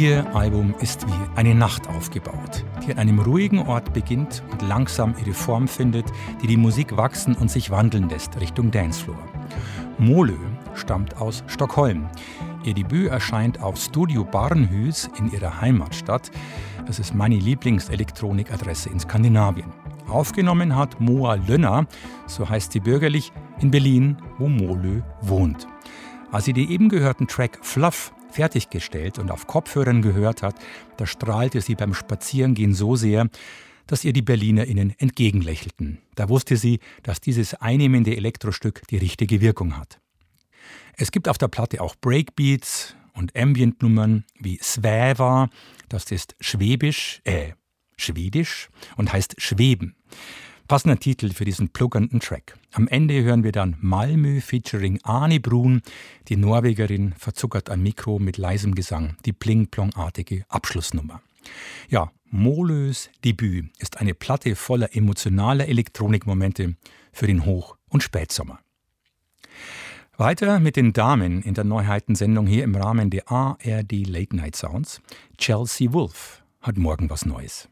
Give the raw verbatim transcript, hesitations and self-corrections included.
Ihr Album ist wie eine Nacht aufgebaut, die an einem ruhigen Ort beginnt und langsam ihre Form findet, die die Musik wachsen und sich wandeln lässt Richtung Dancefloor. Molö stammt aus Stockholm. Ihr Debüt erscheint auf Studio Barnhus in ihrer Heimatstadt. Das ist meine Lieblingselektronikadresse in Skandinavien. Aufgenommen hat Moa Lönner, so heißt sie bürgerlich, in Berlin, wo Molö wohnt. Als sie die eben gehörten Track Fluff fertiggestellt und auf Kopfhörern gehört hat, da strahlte sie beim Spazierengehen so sehr, dass ihr die BerlinerInnen entgegenlächelten. Da wusste sie, dass dieses einnehmende Elektrostück die richtige Wirkung hat. Es gibt auf der Platte auch Breakbeats und Ambient-Nummern wie Sväva, das ist Schwäbisch, äh, Schwedisch und heißt Schweben. Passender Titel für diesen pluggernden Track. Am Ende hören wir dann Malmö featuring Arne Brun. Die Norwegerin verzuckert am Mikro mit leisem Gesang die Pling-Plong-artige Abschlussnummer. Ja, Molös Debüt ist eine Platte voller emotionaler Elektronikmomente für den Hoch- und Spätsommer. Weiter mit den Damen in der Neuheitensendung hier im Rahmen der A R D Late Night Sounds. Chelsea Wolfe hat morgen was Neues.